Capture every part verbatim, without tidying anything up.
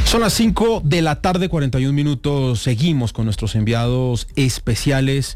Son las cinco de la tarde, cuarenta y un minutos. Seguimos con nuestros enviados especiales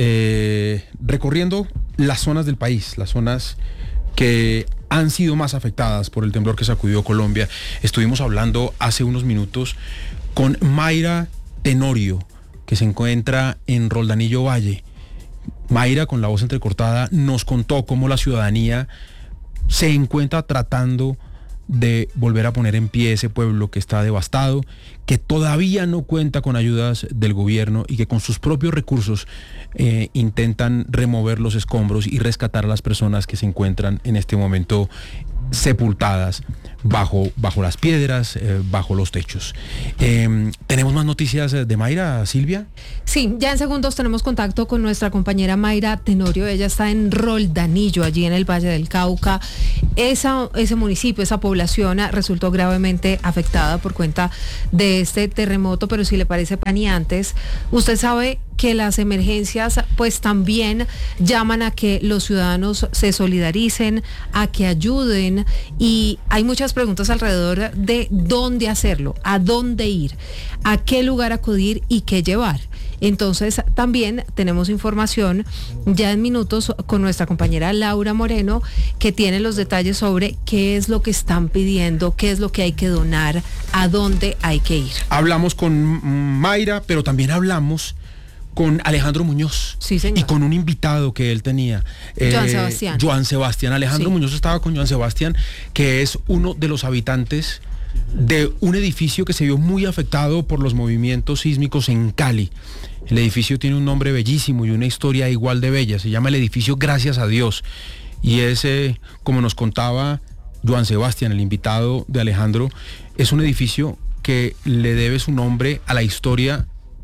eh, recorriendo las zonas del país, las zonas que han sido más afectadas por el temblor que sacudió Colombia. Estuvimos hablando hace unos minutos con Mayra Tenorio, que se encuentra en Roldanillo Valle. Mayra, con la voz entrecortada, nos contó cómo la ciudadanía se encuentra tratando de volver a poner en pie ese pueblo que está devastado, que todavía no cuenta con ayudas del gobierno y que con sus propios recursos eh, intentan remover los escombros y rescatar a las personas que se encuentran en este momento sepultadas bajo, bajo las piedras, eh, bajo los techos. Eh, ¿Tenemos más noticias de Mayra, Silvia? Sí, ya en segundos tenemos contacto con nuestra compañera Mayra Tenorio. Ella está en Roldanillo, allí en el Valle del Cauca. Esa, ese municipio, esa población resultó gravemente afectada por cuenta de este terremoto, pero si le parece, Pani, antes, usted sabe que las emergencias pues también llaman a que los ciudadanos se solidaricen, a que ayuden, y hay muchas preguntas alrededor de dónde hacerlo, a dónde ir, a qué lugar acudir y qué llevar. Entonces también tenemos información ya en minutos con nuestra compañera Laura Moreno, que tiene los detalles sobre qué es lo que están pidiendo, qué es lo que hay que donar, a dónde hay que ir. Hablamos con Mayra, pero también hablamos con Alejandro Muñoz. Sí, señor. Y con un invitado que él tenía. Eh, Joan Sebastián. Joan Sebastián. Alejandro sí. Muñoz estaba con Joan Sebastián, que es uno de los habitantes de un edificio que se vio muy afectado por los movimientos sísmicos en Cali. El edificio tiene un nombre bellísimo y una historia igual de bella. Se llama el edificio Gracias a Dios. Y ese, como nos contaba Joan Sebastián, el invitado de Alejandro, es un edificio que le debe su nombre a la historia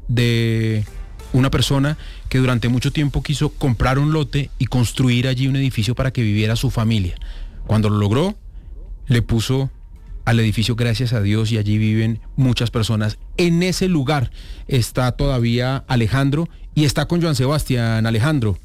de una persona que durante mucho tiempo quiso comprar un lote y construir allí un edificio para que viviera su familia. Cuando lo logró, le puso al edificio Gracias a Dios, y allí viven muchas personas. En ese lugar está todavía Alejandro y está con Joan Sebastián. Alejandro.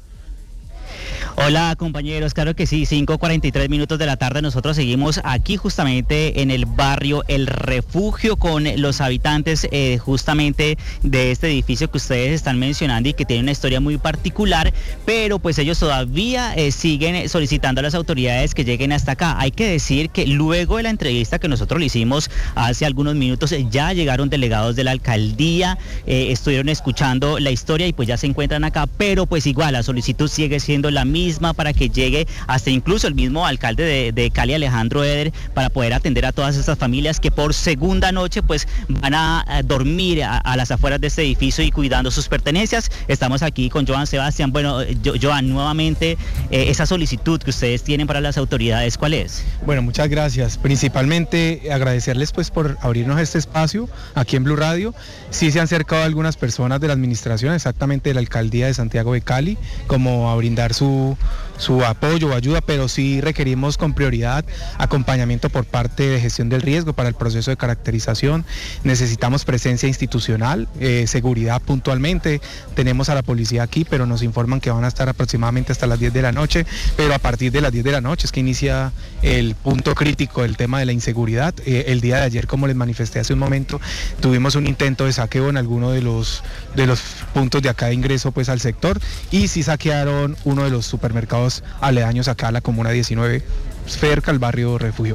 Hola compañeros, claro que sí, cinco cuarenta y tres minutos de la tarde, nosotros seguimos aquí justamente en el barrio El Refugio con los habitantes eh, justamente de este edificio que ustedes están mencionando y que tiene una historia muy particular, pero pues ellos todavía eh, siguen solicitando a las autoridades que lleguen hasta acá. Hay que decir que luego de la entrevista que nosotros le hicimos hace algunos minutos, ya llegaron delegados de la alcaldía, eh, estuvieron escuchando la historia y pues ya se encuentran acá, pero pues igual la solicitud sigue siendo la misma para que llegue hasta incluso el mismo alcalde de, de Cali, Alejandro Eder, para poder atender a todas estas familias que por segunda noche pues van a, a dormir a, a las afueras de este edificio y cuidando sus pertenencias. Estamos aquí con Joan Sebastián. Bueno, yo, Joan, nuevamente eh, esa solicitud que ustedes tienen para las autoridades, ¿cuál es? Bueno, muchas gracias. Principalmente agradecerles pues por abrirnos este espacio aquí en Blue Radio. Sí se han acercado algunas personas de la administración, exactamente de la alcaldía de Santiago de Cali, como a brindar su su apoyo o ayuda, pero sí requerimos con prioridad acompañamiento por parte de gestión del riesgo para el proceso de caracterización. Necesitamos presencia institucional, eh, seguridad puntualmente. Tenemos a la policía aquí, pero nos informan que van a estar aproximadamente hasta las diez de la noche, pero a partir de las diez de la noche es que inicia el punto crítico del tema de la inseguridad. Eh, el día de ayer, como les manifesté hace un momento, tuvimos un intento de saqueo en alguno de los, de los puntos de acá de ingreso pues al sector, y sí saquearon uno de los supermercados aledaños acá a la comuna diecinueve, cerca al barrio Refugio.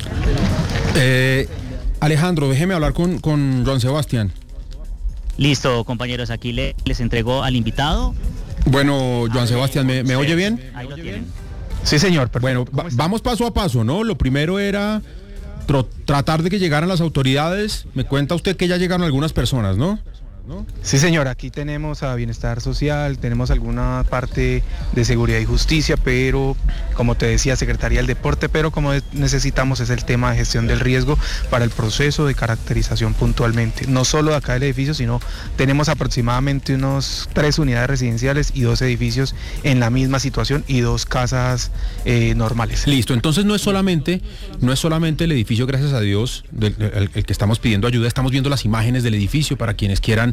Eh, Alejandro, déjeme hablar con, con Joan Sebastián. Listo, compañeros, aquí le, les entregó al invitado. Bueno, Joan Sebastián, ¿me, me oye bien? Ahí lo tienen. Sí, señor. Perfecto. Bueno, va, vamos paso a paso, ¿no? Lo primero era tro, tratar de que llegaran las autoridades. Me cuenta usted que ya llegaron algunas personas, ¿no? ¿No? Sí, señor, aquí tenemos a Bienestar Social, tenemos alguna parte de Seguridad y Justicia, pero como te decía, Secretaría del Deporte, pero como necesitamos es el tema de gestión del riesgo para el proceso de caracterización puntualmente, no solo de acá del edificio, sino tenemos aproximadamente unos tres unidades residenciales y dos edificios en la misma situación y dos casas eh, normales. Listo, entonces no es solamente, no es solamente el edificio, gracias a Dios, del, el, el que estamos pidiendo ayuda, estamos viendo las imágenes del edificio para quienes quieran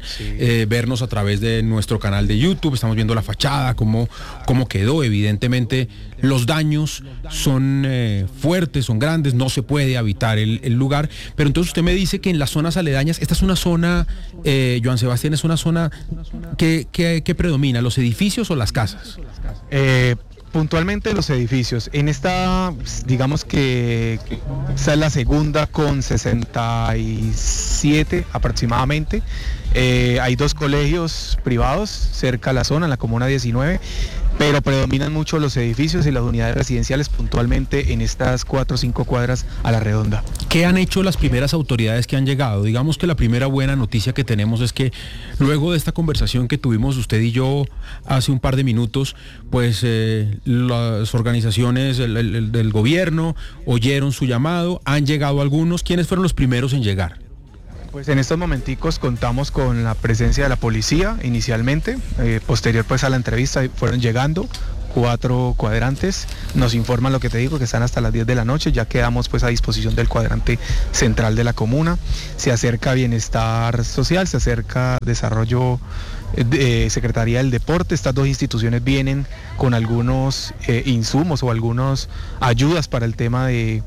sí. eh, vernos a través de nuestro canal de YouTube, estamos viendo la fachada, cómo, cómo quedó. Evidentemente los daños son eh, fuertes, son grandes, no se puede habitar el, el lugar, pero entonces usted me dice que en las zonas aledañas, esta es una zona, eh, Joan Sebastián, es una zona que, que, que predomina, ¿los edificios o las casas? Eh, puntualmente los edificios. En esta, digamos que esta es la segunda con sesenta y siete aproximadamente. Eh, hay dos colegios privados cerca a la zona, en la comuna diecinueve, pero predominan mucho los edificios y las unidades residenciales puntualmente en estas cuatro o cinco cuadras a la redonda. ¿Qué han hecho las primeras autoridades que han llegado? Digamos que la primera buena noticia que tenemos es que luego de esta conversación que tuvimos usted y yo hace un par de minutos, pues eh, las organizaciones el, el, del gobierno oyeron su llamado, han llegado algunos. ¿Quiénes fueron los primeros en llegar? Pues en estos momenticos contamos con la presencia de la policía inicialmente, eh, posterior pues a la entrevista fueron llegando cuatro cuadrantes, nos informan lo que te digo, que están hasta las diez de la noche, ya quedamos pues a disposición del cuadrante central de la comuna, se acerca Bienestar Social, se acerca Desarrollo, eh, Secretaría del Deporte, estas dos instituciones vienen con algunos eh, insumos o algunas ayudas para el tema de...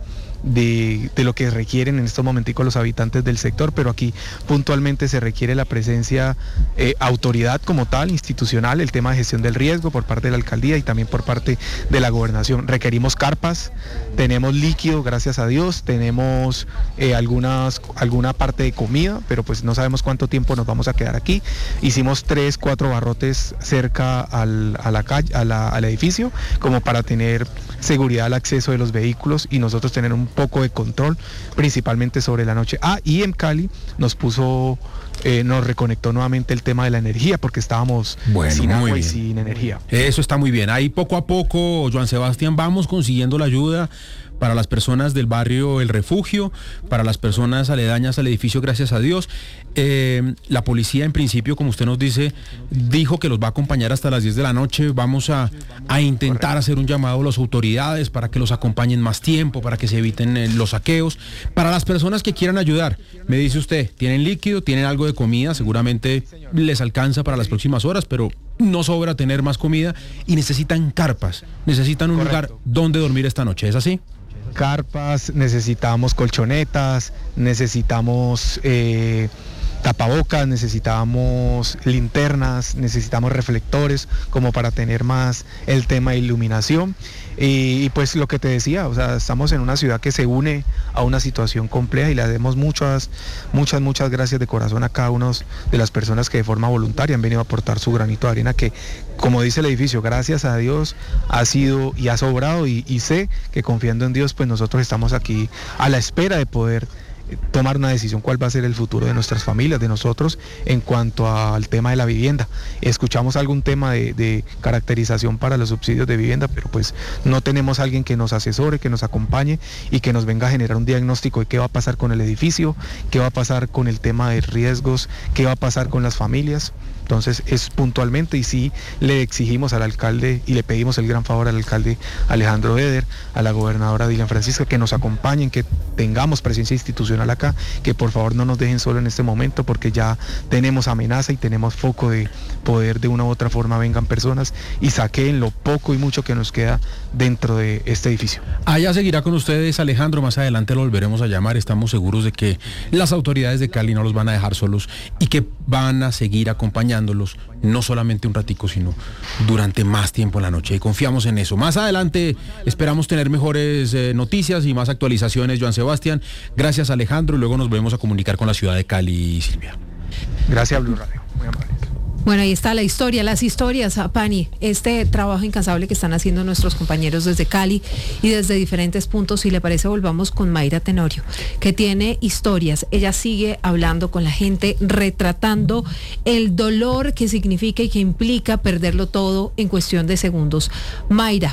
De, de lo que requieren en estos momenticos los habitantes del sector, pero aquí puntualmente se requiere la presencia, eh, autoridad como tal, institucional, el tema de gestión del riesgo por parte de la alcaldía y también por parte de la gobernación. Requerimos carpas, tenemos líquido, gracias a Dios, tenemos eh, algunas, alguna parte de comida, pero pues no sabemos cuánto tiempo nos vamos a quedar aquí. Hicimos tres, cuatro barrotes cerca al, a la calle, a la, al edificio, como para tener seguridad al acceso de los vehículos y nosotros tener un poco de control, principalmente sobre la noche. Ah, y en Cali nos puso, eh, nos reconectó nuevamente el tema de la energía, porque estábamos bueno, sin agua bien. y sin energía. Eso está muy bien. Ahí poco a poco, Joan Sebastián, vamos consiguiendo la ayuda para las personas del barrio El Refugio, para las personas aledañas al edificio, gracias a Dios. Eh, la policía, en principio, como usted nos dice, dijo que los va a acompañar hasta las diez de la noche. Vamos a, a intentar Correcto. hacer un llamado a las autoridades para que los acompañen más tiempo, para que se eviten eh, los saqueos. Para las personas que quieran ayudar, me dice usted, tienen líquido, tienen algo de comida, seguramente les alcanza para las próximas horas, pero no sobra tener más comida y necesitan carpas, necesitan un Correcto. lugar donde dormir esta noche, ¿es así? Carpas, necesitamos colchonetas, necesitamos eh, tapabocas, necesitamos linternas, necesitamos reflectores como para tener más el tema de iluminación. Y, y pues lo que te decía, o sea, estamos en una ciudad que se une a una situación compleja y le damos muchas, muchas, muchas gracias de corazón a cada una de las personas que de forma voluntaria han venido a aportar su granito de arena, que, como dice el edificio, gracias a Dios ha sido y ha sobrado, y, y sé que confiando en Dios, pues nosotros estamos aquí a la espera de poder tomar una decisión cuál va a ser el futuro de nuestras familias, de nosotros, en cuanto al tema de la vivienda. Escuchamos algún tema de, de caracterización para los subsidios de vivienda, pero pues no tenemos a alguien que nos asesore, que nos acompañe y que nos venga a generar un diagnóstico de qué va a pasar con el edificio, qué va a pasar con el tema de riesgos, qué va a pasar con las familias. Entonces es puntualmente, y sí le exigimos al alcalde y le pedimos el gran favor al alcalde Alejandro Eder, a la gobernadora Dilian Francisca, que nos acompañen, que tengamos presencia institucional acá, que por favor no nos dejen solo en este momento, porque ya tenemos amenaza y tenemos foco de poder de una u otra forma vengan personas y saquen lo poco y mucho que nos queda dentro de este edificio. Allá seguirá con ustedes Alejandro, más adelante lo volveremos a llamar, estamos seguros de que las autoridades de Cali no los van a dejar solos y que van a seguir acompañándolos, no solamente un ratico, sino durante más tiempo en la noche, y confiamos en eso. Más adelante esperamos tener mejores eh, noticias y más actualizaciones, Joan Sebastián. Gracias, Alejandro, y luego nos volvemos a comunicar con la ciudad de Cali, Silvia. Gracias, Blue Radio, muy amable. Bueno, ahí está la historia, las historias, Pani, este trabajo incansable que están haciendo nuestros compañeros desde Cali y desde diferentes puntos. Si le parece, volvamos con Mayra Tenorio, que tiene historias. Ella sigue hablando con la gente, retratando el dolor que significa y que implica perderlo todo en cuestión de segundos. Mayra.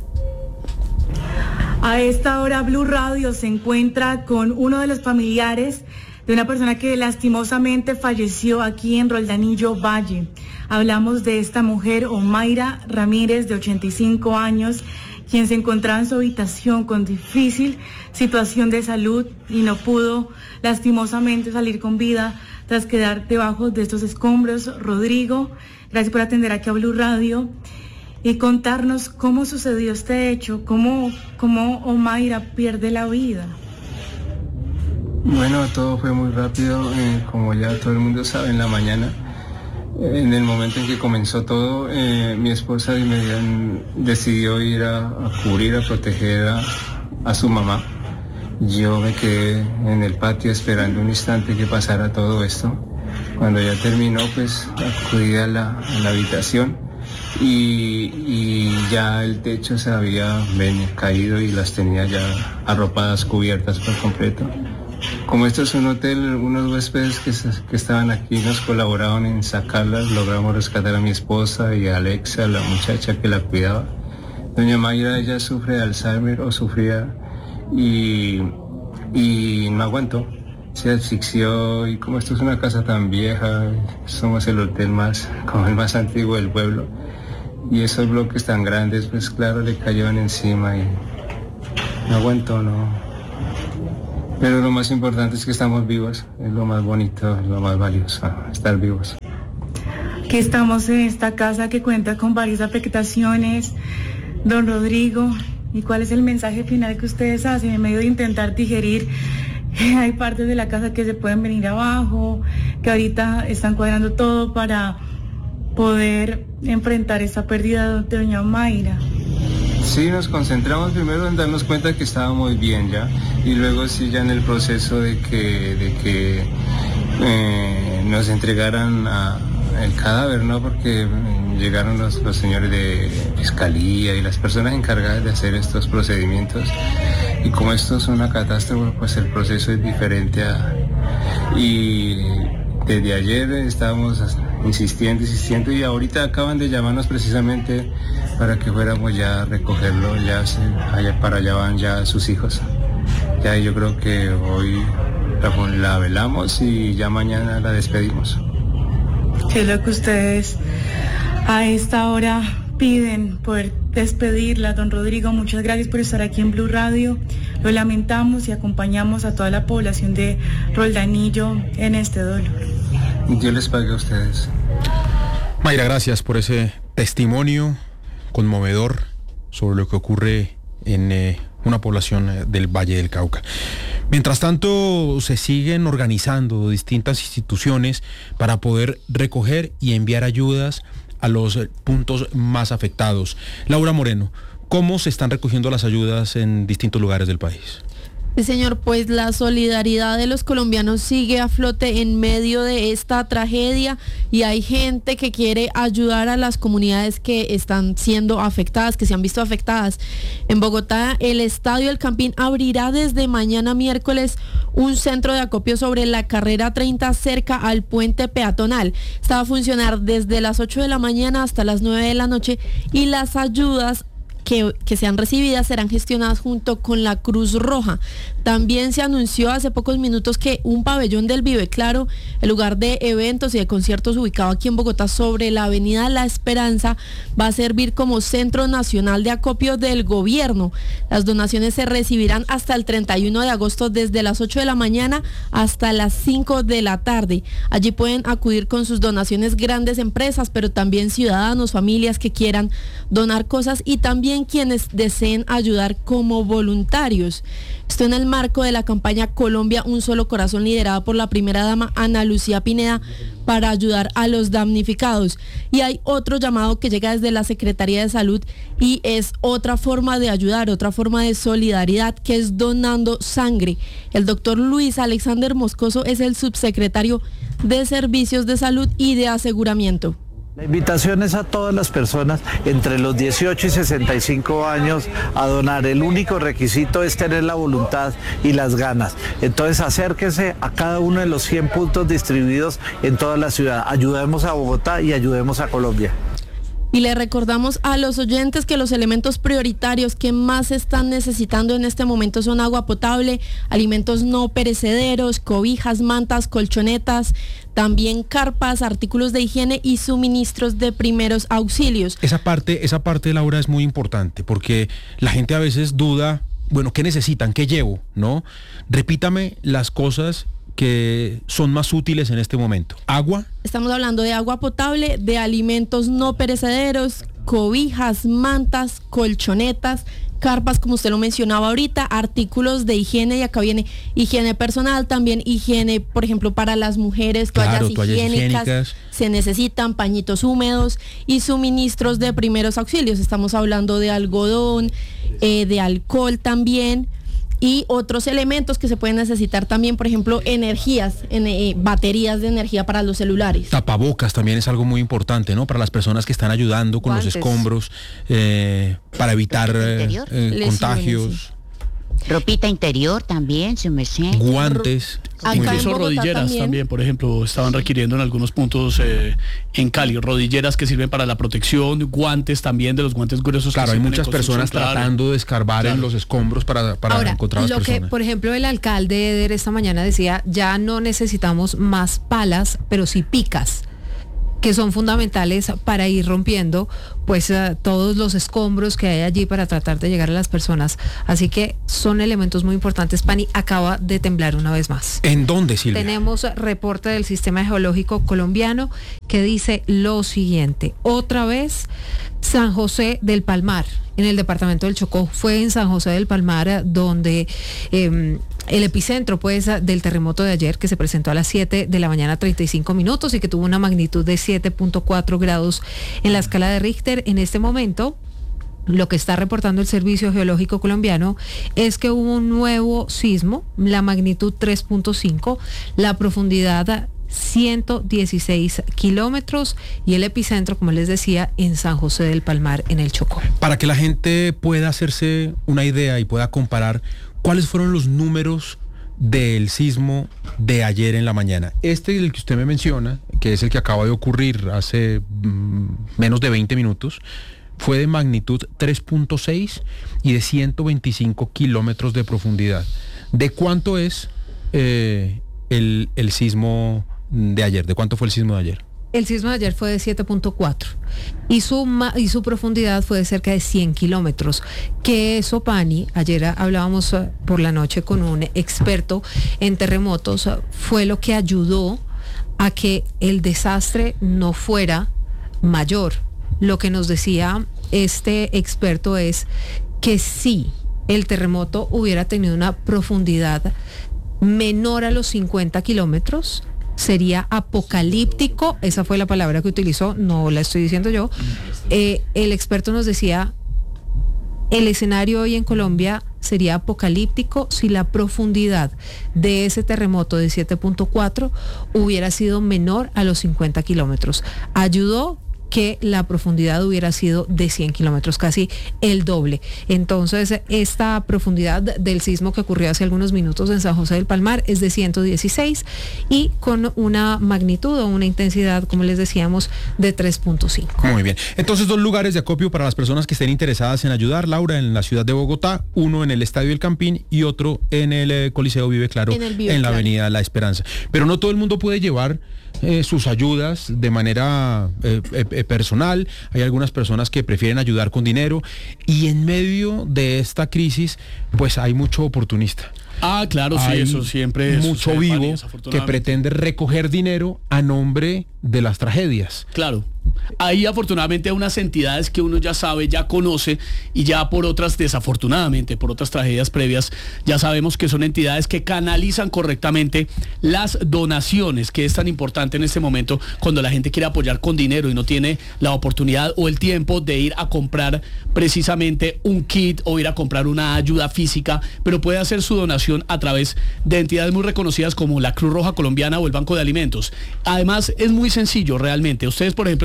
A esta hora, Blue Radio se encuentra con uno de los familiares de una persona que lastimosamente falleció aquí en Roldanillo Valle. Hablamos de esta mujer, Omayra Ramírez, de ochenta y cinco años, quien se encontraba en su habitación con difícil situación de salud y no pudo lastimosamente salir con vida tras quedar debajo de estos escombros. Rodrigo, gracias por atender aquí a Blue Radio y contarnos cómo sucedió este hecho, cómo, cómo Omaira pierde la vida. Bueno, todo fue muy rápido, eh, como ya todo el mundo sabe, en la mañana. En el momento en que comenzó todo, eh, mi esposa de inmediato decidió ir a, a cubrir, a proteger a, a su mamá. Yo me quedé en el patio esperando un instante que pasara todo esto. Cuando ya terminó, pues acudí a la, a la habitación y, y ya el techo se había ven, caído y las tenía ya arropadas, cubiertas por completo. Como esto es un hotel, unos huéspedes que, que estaban aquí nos colaboraron en sacarlas, logramos rescatar a mi esposa y a Alexa, la muchacha que la cuidaba. Doña Mayra, ella sufre de Alzheimer o sufría y, y no aguantó, se asfixió y como esto es una casa tan vieja, somos el hotel más, como el más antiguo del pueblo y esos bloques tan grandes, pues claro, le cayeron encima y no aguantó, no. Pero lo más importante es que estamos vivos, es lo más bonito, es lo más valioso, estar vivos. Que estamos en esta casa que cuenta con varias afectaciones, don Rodrigo, ¿y cuál es el mensaje final que ustedes hacen en medio de intentar digerir? Hay partes de la casa que se pueden venir abajo, que ahorita están cuadrando todo para poder enfrentar esa pérdida de doña Mayra. Sí, nos concentramos primero en darnos cuenta que estábamos bien ya y luego sí ya en el proceso de que, de que eh, nos entregaran a, el cadáver, ¿no? Porque llegaron los, los señores de fiscalía y las personas encargadas de hacer estos procedimientos y como esto es una catástrofe, pues el proceso es diferente a, y desde ayer estábamos insistiendo, insistiendo y ahorita acaban de llamarnos precisamente para que fuéramos ya a recogerlo, ya se, allá para allá van ya sus hijos. Ya yo creo que hoy la, la velamos y ya mañana la despedimos. ¿Qué es lo que ustedes a esta hora piden? Poder despedirla, don Rodrigo. Muchas gracias por estar aquí en Blue Radio. Lo lamentamos y acompañamos a toda la población de Roldanillo en este dolor. Dios les pague a ustedes. Mayra, gracias por ese testimonio conmovedor sobre lo que ocurre en eh, una población eh, del Valle del Cauca. Mientras tanto, se siguen organizando distintas instituciones para poder recoger y enviar ayudas a los eh, puntos más afectados. Laura Moreno, ¿cómo se están recogiendo las ayudas en distintos lugares del país? Sí, señor, pues la solidaridad de los colombianos sigue a flote en medio de esta tragedia y hay gente que quiere ayudar a las comunidades que están siendo afectadas, que se han visto afectadas. En Bogotá, el Estadio El Campín abrirá desde mañana miércoles un centro de acopio sobre la carrera treinta cerca al puente peatonal. Está a funcionar desde las ocho de la mañana hasta las nueve de la noche y las ayudas Que, que sean recibidas serán gestionadas junto con la Cruz Roja. También se anunció hace pocos minutos que un pabellón del Vive Claro, el lugar de eventos y de conciertos ubicado aquí en Bogotá sobre la avenida La Esperanza, va a servir como centro nacional de acopio del gobierno. Las donaciones se recibirán hasta el treinta y uno de agosto desde las ocho de la mañana hasta las cinco de la tarde. Allí pueden acudir con sus donaciones grandes empresas, pero también ciudadanos, familias que quieran donar cosas y también quienes deseen ayudar como voluntarios. Esto en el marco de la campaña Colombia Un Solo Corazón, liderada por la primera dama Ana Lucía Pineda, para ayudar a los damnificados. Y hay otro llamado que llega desde la Secretaría de Salud y es otra forma de ayudar, otra forma de solidaridad, que es donando sangre. El doctor Luis Alexander Moscoso es el subsecretario de Servicios de Salud y de Aseguramiento. La invitación es a todas las personas entre los dieciocho y sesenta y cinco años a donar. El único requisito es tener la voluntad y las ganas. Entonces acérquense a cada uno de los cien puntos distribuidos en toda la ciudad. Ayudemos a Bogotá y ayudemos a Colombia. Y le recordamos a los oyentes que los elementos prioritarios que más se están necesitando en este momento son agua potable, alimentos no perecederos, cobijas, mantas, colchonetas, también carpas, artículos de higiene y suministros de primeros auxilios. Esa parte, esa parte, Laura, es muy importante porque la gente a veces duda, bueno, ¿qué necesitan? ¿Qué llevo? ¿No? Repítame las cosas que son más útiles en este momento. Agua. Estamos hablando de agua potable, de alimentos no perecederos, cobijas, mantas, colchonetas, carpas, como usted lo mencionaba ahorita, artículos de higiene, y acá viene higiene personal, también higiene, por ejemplo, para las mujeres, toallas, claro, toallas higiénicas, higiénicas, se necesitan pañitos húmedos y suministros de primeros auxilios. Estamos hablando de algodón, eh, de alcohol también, y otros elementos que se pueden necesitar también, por ejemplo, energías, en, eh, baterías de energía para los celulares. Tapabocas también es algo muy importante, ¿no? Para las personas que están ayudando con Guantes. los escombros, eh, para evitar eh, eh, contagios. Ropita interior también, si me sé. Guantes. Acá Muy en bien. Incluso Bogotá rodilleras también. también, por ejemplo, estaban requiriendo en algunos puntos eh, en Cali, rodilleras que sirven para la protección, guantes también, de los guantes gruesos. Claro, que hay sirven muchas en construcción, personas claro. tratando de escarbar Claro. en los escombros para, para Ahora, encontrar a las lo que, personas. por ejemplo, el alcalde Eder esta mañana decía, ya no necesitamos más palas, pero sí picas, que son fundamentales para ir rompiendo pues uh, todos los escombros que hay allí para tratar de llegar a las personas. Así que son elementos muy importantes. Pani, acaba de temblar una vez más. ¿En dónde, Silvia? Tenemos reporte del Sistema Geológico Colombiano que dice lo siguiente. Otra vez, San José del Palmar, en el departamento del Chocó. Fue en San José del Palmar donde eh, el epicentro pues del terremoto de ayer, que se presentó a las siete de la mañana treinta y cinco minutos y que tuvo una magnitud de siete punto cuatro grados en la escala de Richter. En este momento, lo que está reportando el Servicio Geológico Colombiano es que hubo un nuevo sismo, la magnitud tres punto cinco, la profundidad ciento dieciséis kilómetros y el epicentro, como les decía, en San José del Palmar, en el Chocó. Para que la gente pueda hacerse una idea y pueda comparar cuáles fueron los números del sismo de ayer en la mañana. Este, el que usted me menciona, que es el que acaba de ocurrir hace mm, menos de veinte minutos, fue de magnitud tres punto seis y de ciento veinticinco kilómetros de profundidad. ¿De cuánto es eh, el, el sismo de ayer? ¿De cuánto fue el sismo de ayer? El sismo de ayer fue de siete punto cuatro y su, ma- y su profundidad fue de cerca de cien kilómetros. Que eso, Pani, ayer hablábamos uh, por la noche con un experto en terremotos, uh, fue lo que ayudó a que el desastre no fuera mayor. Lo que nos decía este experto es que si el terremoto hubiera tenido una profundidad menor a los cincuenta kilómetros, sería apocalíptico. Esa fue la palabra que utilizó, no la estoy diciendo yo. Eh, el experto nos decía, el escenario hoy en Colombia sería apocalíptico si la profundidad de ese terremoto de siete punto cuatro hubiera sido menor a los cincuenta kilómetros. Ayudó que la profundidad hubiera sido de cien kilómetros, casi el doble. Entonces, esta profundidad del sismo que ocurrió hace algunos minutos en San José del Palmar es de ciento dieciséis y con una magnitud o una intensidad, como les decíamos, de tres punto cinco. Muy bien. Entonces, dos lugares de acopio para las personas que estén interesadas en ayudar, Laura, en la ciudad de Bogotá, uno en el Estadio El Campín y otro en el eh, Coliseo Vive Claro, En el Vive en la Claro. Avenida La Esperanza. Pero no todo el mundo puede llevar eh, sus ayudas de manera eh, eh, personal. Hay algunas personas que prefieren ayudar con dinero y en medio de esta crisis, pues hay mucho oportunista. Ah, claro, sí, Hay eso siempre mucho sucede, vivo Pani, que desafortunadamente. pretende recoger dinero a nombre de las tragedias. Claro. Ahí afortunadamente hay unas entidades que uno ya sabe, ya conoce y ya por otras, desafortunadamente, por otras tragedias previas, ya sabemos que son entidades que canalizan correctamente las donaciones, que es tan importante en este momento cuando la gente quiere apoyar con dinero y no tiene la oportunidad o el tiempo de ir a comprar precisamente un kit o ir a comprar una ayuda física, pero puede hacer su donación a través de entidades muy reconocidas como la Cruz Roja Colombiana o el Banco de Alimentos. Además, es muy sencillo realmente. Ustedes, por ejemplo, en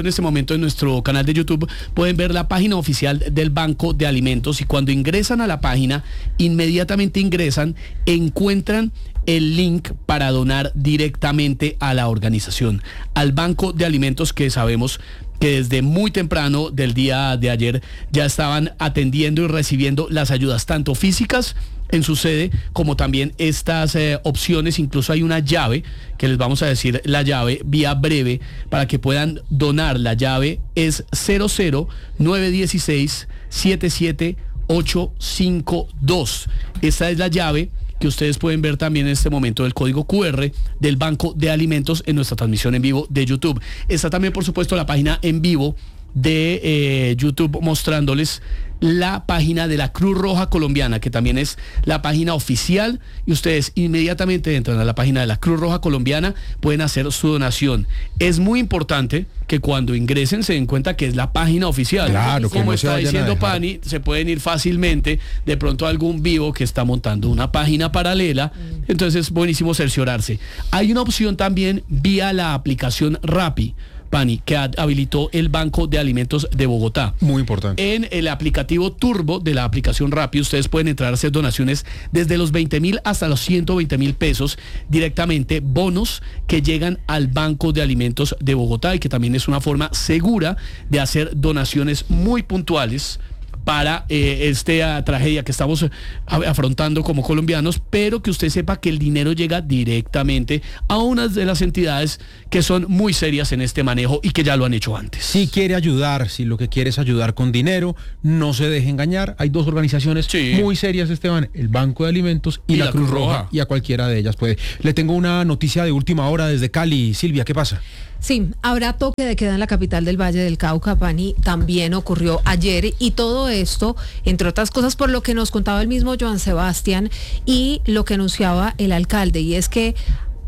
en este momento en nuestro canal de YouTube, pueden ver la página oficial del Banco de Alimentos, y cuando ingresan a la página, inmediatamente ingresan, encuentran el link para donar directamente a la organización, al Banco de Alimentos, que sabemos que desde muy temprano del día de ayer ya estaban atendiendo y recibiendo las ayudas, tanto físicas en su sede, como también estas eh, opciones. Incluso hay una llave, que les vamos a decir la llave vía breve, para que puedan donar. La llave es cero cero nueve uno seis siete siete ocho cinco dos. Esta es la llave que ustedes pueden ver también en este momento, del código cu erre del Banco de Alimentos en nuestra transmisión en vivo de YouTube. Está también, por supuesto, la página en vivo de eh, YouTube, mostrándoles la página de la Cruz Roja Colombiana, que también es la página oficial, y ustedes inmediatamente entran a la página de la Cruz Roja Colombiana, pueden hacer su donación. Es muy importante que cuando ingresen se den cuenta que es la página oficial. Claro, como no está diciendo Pani, se pueden ir fácilmente de pronto a algún vivo que está montando una página paralela, entonces es buenísimo cerciorarse. Hay una opción también vía la aplicación Rappi, Pani, que habilitó el Banco de Alimentos de Bogotá. Muy importante. En el aplicativo Turbo de la aplicación Rappi, ustedes pueden entrar a hacer donaciones desde los veinte mil hasta los ciento veinte mil pesos, directamente bonos que llegan al Banco de Alimentos de Bogotá, y que también es una forma segura de hacer donaciones muy puntuales para eh, esta tragedia que estamos afrontando como colombianos, pero que usted sepa que el dinero llega directamente a una de las entidades que son muy serias en este manejo y que ya lo han hecho antes. Si quiere ayudar, si lo que quiere es ayudar con dinero, no se deje engañar. Hay dos organizaciones sí. muy serias, Esteban, el Banco de Alimentos y, y la, la Cruz, Cruz Roja. Roja, y a cualquiera de ellas puede. Le tengo una noticia de última hora desde Cali. Silvia, ¿qué pasa? Sí, habrá toque de queda en la capital del Valle del Cauca, Pani, también ocurrió ayer, y todo esto, entre otras cosas, por lo que nos contaba el mismo Joan Sebastián y lo que anunciaba el alcalde, y es que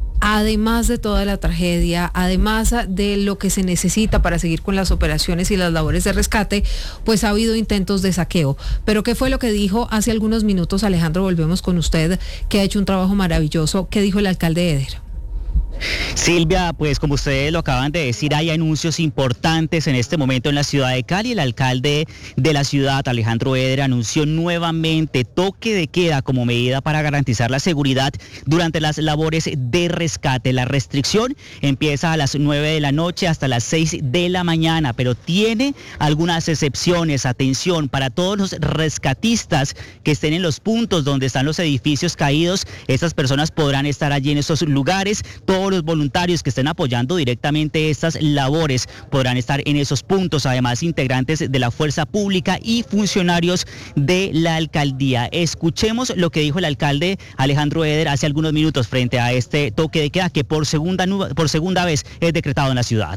además de toda la tragedia, además de lo que se necesita para seguir con las operaciones y las labores de rescate, pues ha habido intentos de saqueo. Pero ¿qué fue lo que dijo hace algunos minutos Alejandro? Volvemos con usted, que ha hecho un trabajo maravilloso. ¿Qué dijo el alcalde Eder? Silvia, pues como ustedes lo acaban de decir, hay anuncios importantes en este momento en la ciudad de Cali. El alcalde de la ciudad, Alejandro Eder, anunció nuevamente toque de queda como medida para garantizar la seguridad durante las labores de rescate. La restricción empieza a las nueve de la noche hasta las seis de la mañana, pero tiene algunas excepciones. Atención, para todos los rescatistas que estén en los puntos donde están los edificios caídos, estas personas podrán estar allí en esos lugares. Todos los voluntarios que estén apoyando directamente estas labores podrán estar en esos puntos, además integrantes de la fuerza pública y funcionarios de la alcaldía. Escuchemos lo que dijo el alcalde Alejandro Eder hace algunos minutos frente a este toque de queda que por segunda, por segunda vez es decretado en la ciudad.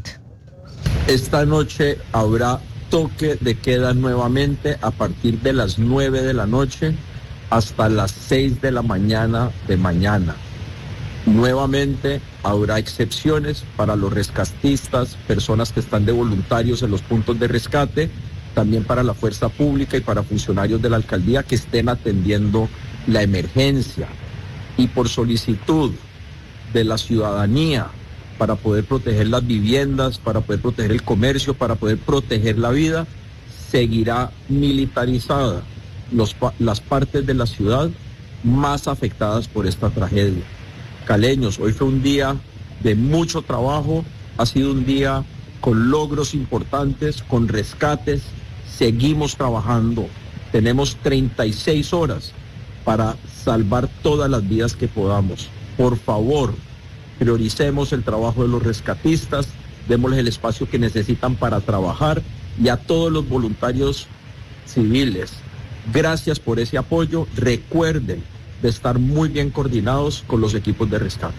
Esta noche habrá toque de queda nuevamente a partir de las nueve de la noche hasta las seis de la mañana de mañana. Nuevamente habrá excepciones para los rescatistas, personas que están de voluntarios en los puntos de rescate, también para la fuerza pública y para funcionarios de la alcaldía que estén atendiendo la emergencia. Y por solicitud de la ciudadanía, para poder proteger las viviendas, para poder proteger el comercio, para poder proteger la vida, seguirá militarizada los, las partes de la ciudad más afectadas por esta tragedia. Caleños, hoy fue un día de mucho trabajo, ha sido un día con logros importantes, con rescates, seguimos trabajando, tenemos treinta y seis horas para salvar todas las vidas que podamos. Por favor, prioricemos el trabajo de los rescatistas, démosles el espacio que necesitan para trabajar, y a todos los voluntarios civiles, gracias por ese apoyo. Recuerden de estar muy bien coordinados con los equipos de rescate.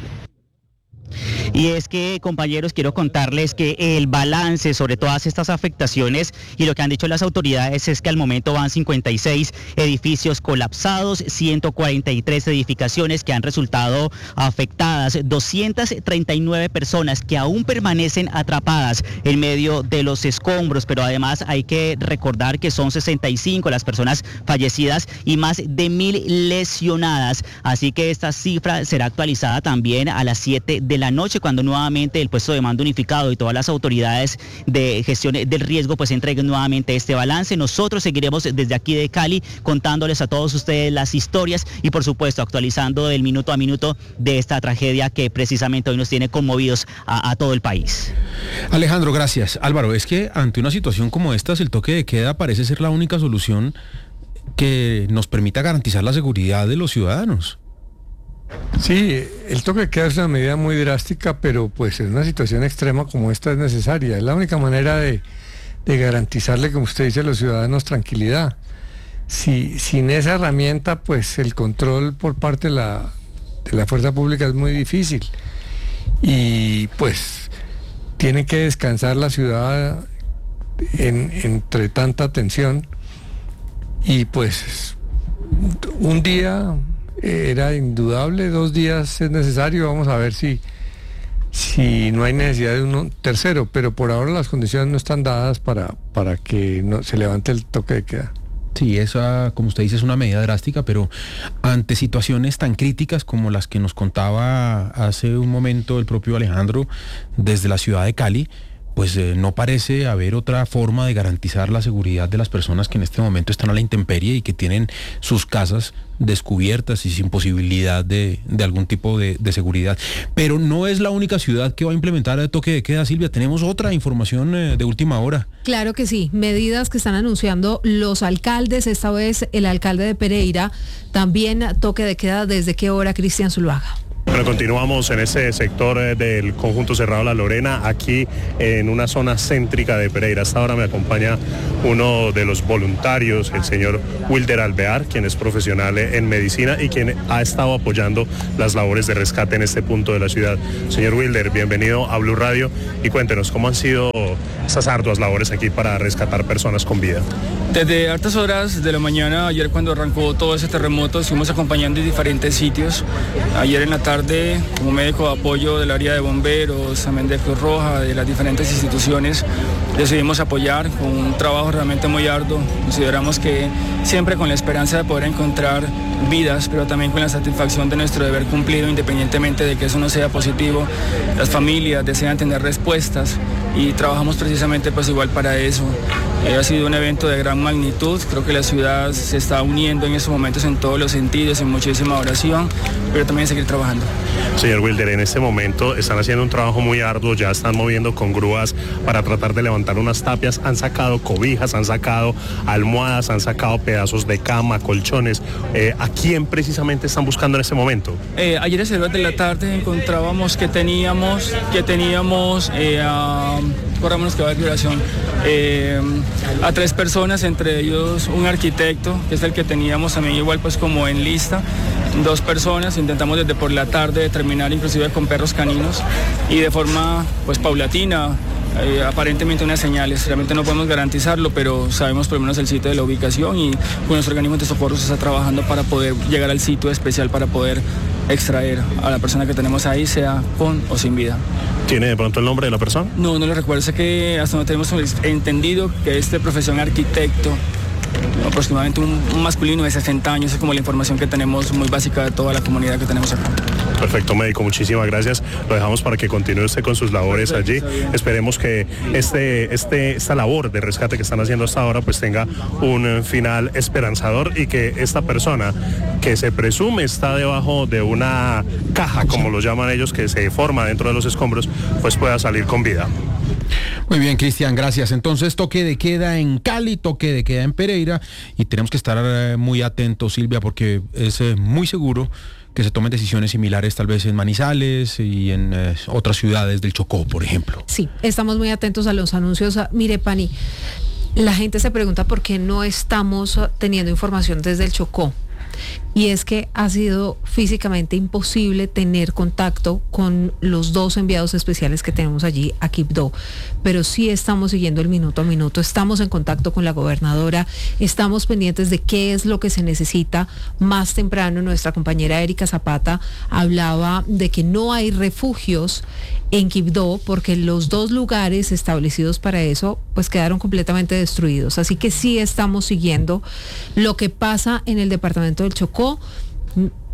Y es que, compañeros, quiero contarles que el balance sobre todas estas afectaciones y lo que han dicho las autoridades es que al momento van cincuenta y seis edificios colapsados, ciento cuarenta y tres edificaciones que han resultado afectadas, doscientas treinta y nueve personas que aún permanecen atrapadas en medio de los escombros, pero además hay que recordar que son sesenta y cinco las personas fallecidas y más de mil lesionadas, así que esta cifra será actualizada también a las siete de la noche, cuando nuevamente el puesto de mando unificado y todas las autoridades de gestión del riesgo pues entreguen nuevamente este balance. Nosotros seguiremos desde aquí de Cali contándoles a todos ustedes las historias y por supuesto actualizando del minuto a minuto de esta tragedia que precisamente hoy nos tiene conmovidos a, a todo el país. Alejandro, gracias. Álvaro, es que ante una situación como esta, el toque de queda parece ser la única solución que nos permita garantizar la seguridad de los ciudadanos. Sí, el toque de queda es una medida muy drástica, pero pues en una situación extrema como esta es necesaria. Es la única manera de, de garantizarle, como usted dice, a los ciudadanos tranquilidad. Si, sin esa herramienta, pues el control por parte de la, de la fuerza pública es muy difícil. Y pues tiene que descansar la ciudad en, entre tanta tensión. Y pues un día era indudable, dos días es necesario, vamos a ver si, si no hay necesidad de un tercero, pero por ahora las condiciones no están dadas para, para que no, se levante el toque de queda. Sí, esa, como usted dice, es una medida drástica, pero ante situaciones tan críticas como las que nos contaba hace un momento el propio Alejandro desde la ciudad de Cali, pues eh, no parece haber otra forma de garantizar la seguridad de las personas que en este momento están a la intemperie y que tienen sus casas descubiertas y sin posibilidad de, de algún tipo de, de seguridad. Pero no es la única ciudad que va a implementar el toque de queda, Silvia. Tenemos otra información eh, de última hora. Claro que sí, medidas que están anunciando los alcaldes, esta vez el alcalde de Pereira, también toque de queda. ¿Desde qué hora, Cristian Zuluaga? Bueno, continuamos en ese sector del conjunto cerrado La Lorena, aquí en una zona céntrica de Pereira. Hasta ahora me acompaña uno de los voluntarios, el señor Wilder Alvear, quien es profesional en medicina y quien ha estado apoyando las labores de rescate en este punto de la ciudad. Señor Wilder, bienvenido a Blue Radio y cuéntenos cómo han sido esas arduas labores aquí para rescatar personas con vida. Desde altas horas de la mañana, ayer cuando arrancó todo ese terremoto, estuvimos acompañando en diferentes sitios. Ayer en la tarde, como médico de apoyo del área de bomberos, también de Cruz Roja, de las diferentes instituciones, decidimos apoyar con un trabajo realmente muy arduo. Consideramos que siempre con la esperanza de poder encontrar vidas, pero también con la satisfacción de nuestro deber cumplido, independientemente de que eso no sea positivo. Las familias desean tener respuestas y trabajamos precisamente pues igual para eso. Eh, ha sido un evento de gran magnitud, creo que la ciudad se está uniendo en estos momentos en todos los sentidos, en muchísima oración, pero también seguir trabajando. Señor Wilder, en este momento están haciendo un trabajo muy arduo, ya están moviendo con grúas para tratar de levantar unas tapias, han sacado cobijas, han sacado almohadas, han sacado pedazos de cama, colchones. Eh, ¿A quién precisamente están buscando en este momento? Eh, ayer a las horas de la tarde encontrábamos que teníamos, que teníamos, eh, a, corrámonos que va a violación, eh, a tres personas, entre ellos un arquitecto, que es el que teníamos también igual pues como en lista, dos personas, intentamos desde por la tarde determinar inclusive con perros caninos y de forma pues paulatina, eh, aparentemente unas señales, realmente no podemos garantizarlo, pero sabemos por lo menos el sitio de la ubicación y con nuestro organismo de socorro se está trabajando para poder llegar al sitio especial para poder extraer a la persona que tenemos ahí, sea con o sin vida. ¿Tiene de pronto el nombre de la persona? No, no lo recuerdo, sé que hasta donde tenemos entendido que este profesión arquitecto, aproximadamente un, un masculino de sesenta años, es como la información que tenemos muy básica de toda la comunidad que tenemos acá. Perfecto, médico, muchísimas gracias. Lo dejamos para que continúe usted con sus labores allí. Esperemos que este, este, esta labor de rescate que están haciendo hasta ahora pues tenga un final esperanzador y que esta persona que se presume está debajo de una caja, como lo llaman ellos, que se forma dentro de los escombros, pues pueda salir con vida. Muy bien, Cristian, gracias. Entonces, toque de queda en Cali, toque de queda en Pereira, y tenemos que estar eh, muy atentos, Silvia, porque es eh, muy seguro que se tomen decisiones similares tal vez en Manizales y en eh, otras ciudades del Chocó, por ejemplo. Sí, estamos muy atentos a los anuncios. Mire, Pani, la gente se pregunta por qué no estamos teniendo información desde el Chocó. Y es que ha sido físicamente imposible tener contacto con los dos enviados especiales que tenemos allí a Quibdó, pero sí estamos siguiendo el minuto a minuto, estamos en contacto con la gobernadora, estamos pendientes de qué es lo que se necesita. Más temprano nuestra compañera Erika Zapata hablaba de que no hay refugios en Quibdó porque los dos lugares establecidos para eso pues quedaron completamente destruidos, así que sí estamos siguiendo lo que pasa en el departamento del Chocó.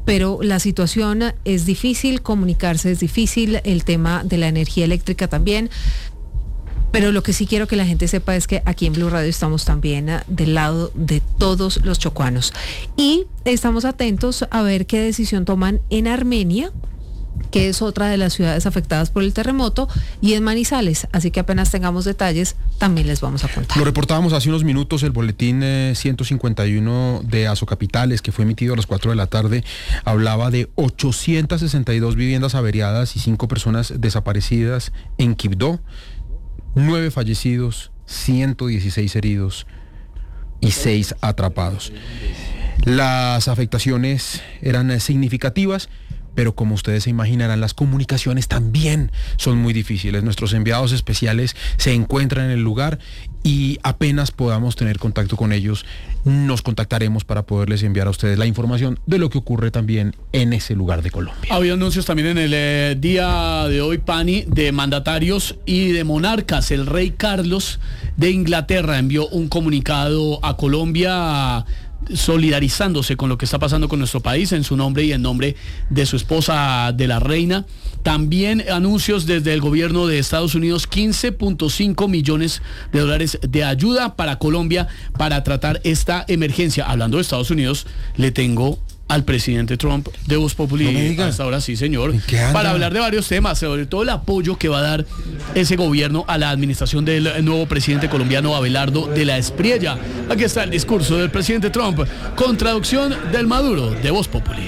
pero la situación es difícil, comunicarse es difícil, el tema de la energía eléctrica también. Pero lo que sí quiero que la gente sepa es que aquí en Blue Radio estamos también uh, del lado de todos los chocuanos. Y estamos atentos a ver qué decisión toman en Armenia, que es otra de las ciudades afectadas por el terremoto, y en Manizales. Así que apenas tengamos detalles, también les vamos a contar. Lo reportábamos hace unos minutos, el boletín eh, ciento cincuenta y uno de Azocapitales, que fue emitido a las cuatro de la tarde, hablaba de ochocientas sesenta y dos viviendas averiadas y cinco personas desaparecidas en Quibdó. Nueve fallecidos, ciento dieciséis heridos y seis atrapados. Las afectaciones eran significativas, pero como ustedes se imaginarán, las comunicaciones también son muy difíciles. Nuestros enviados especiales se encuentran en el lugar y apenas podamos tener contacto con ellos, nos contactaremos para poderles enviar a ustedes la información de lo que ocurre también en ese lugar de Colombia. Había anuncios también en el eh, día de hoy, Pani, de mandatarios y de monarcas. El rey Carlos de Inglaterra envió un comunicado a Colombia solidarizándose con lo que está pasando con nuestro país en su nombre y en nombre de su esposa, de la reina. También anuncios desde el gobierno de Estados Unidos, quince punto cinco millones de dólares de ayuda para Colombia para tratar esta emergencia. Hablando de Estados Unidos, le tengo al presidente Trump de Voz Populi, no hasta ahora sí, señor, para hablar de varios temas, sobre todo el apoyo que va a dar ese gobierno a la administración del nuevo presidente colombiano Abelardo de la Espriella. Aquí está el discurso del presidente Trump con traducción del Maduro de Voz Populi.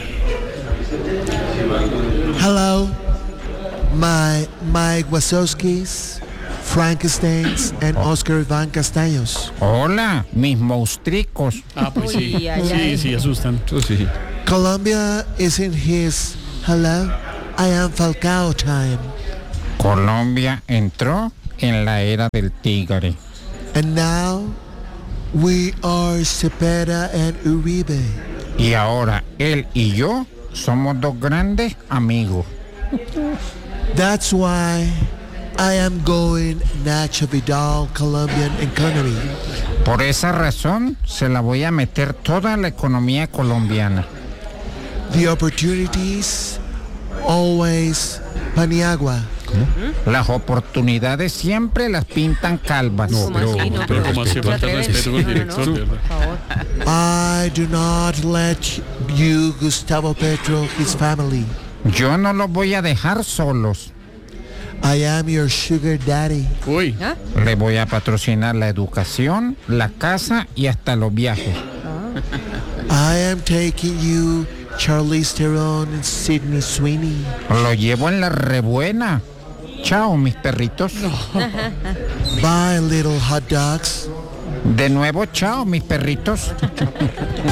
Hello, my Mike Wazowskis, Frankensteins and Oscar Van Castaños. Hola, mis monstruos. Ah, pues sí, Uy, ay, sí, ay. sí, asustan. Eso sí. Colombia is in his hello, I am Falcao time. Colombia entró en la era del tigre. And now we are Cepeda and Uribe. Y ahora él y yo somos dos grandes amigos. That's why I am going Nacho Vidal Colombian economy. Por esa razón se la voy a meter toda la economía colombiana. The opportunities always Paniagua. ¿Cómo? Las oportunidades siempre las pintan calvas. No, pero, así, no, pero como así, falta respeto con el director, no, no, no. I do not let you, Gustavo Petro, his family. Yo no los voy a dejar solos. I am your sugar daddy. Uy. ¿Ah? Le voy a patrocinar la educación, la casa y hasta los viajes. I am taking you, Charlize Theron and Sydney Sweeney. Lo llevo en la rebuena. Chao, mis perritos. Bye, little hot dogs. De nuevo, chao, mis perritos.